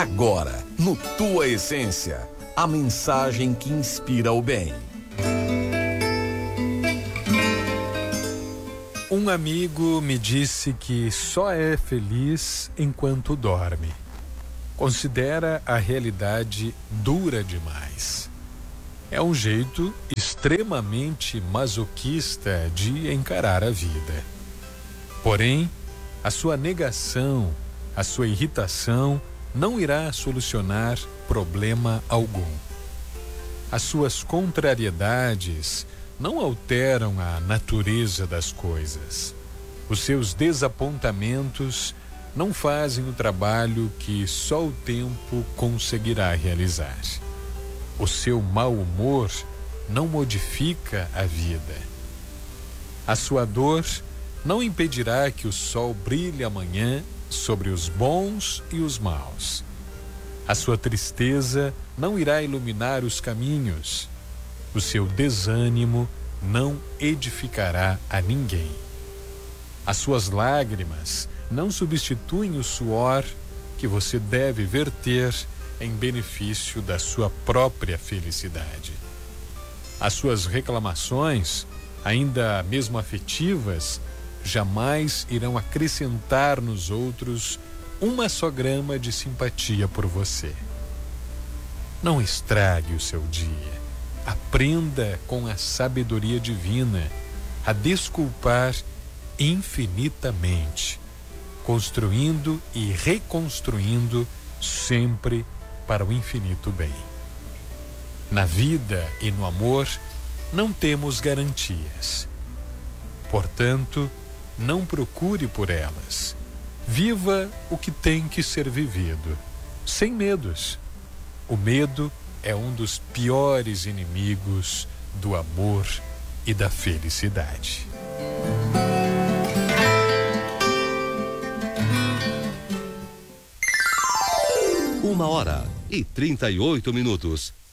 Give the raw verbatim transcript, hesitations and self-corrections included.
Agora, no Tua Essência, a mensagem que inspira o bem. Um amigo me disse que só é feliz enquanto dorme. Considera a realidade dura demais. É um jeito extremamente masoquista de encarar a vida. Porém, a sua negação, a sua irritação não irá solucionar problema algum. As suas contrariedades não alteram a natureza das coisas. Os seus desapontamentos não fazem o trabalho que só o tempo conseguirá realizar. O seu mau humor não modifica a vida. A sua dor não impedirá que o sol brilhe amanhã sobre os bons e os maus. A sua tristeza não irá iluminar os caminhos. O seu desânimo não edificará a ninguém. As suas lágrimas não substituem o suor que você deve verter em benefício da sua própria felicidade. As suas reclamações, ainda mesmo afetivas, jamais irão acrescentar nos outros uma só grama de simpatia por você. Não estrague o seu dia. Aprenda com a sabedoria divina a desculpar infinitamente, construindo e reconstruindo sempre para o infinito bem. Na vida e no amor não temos garantias. Portanto, não procure por elas. Viva o que tem que ser vivido, sem medos. O medo é um dos piores inimigos do amor e da felicidade. Uma hora e trinta e oito minutos.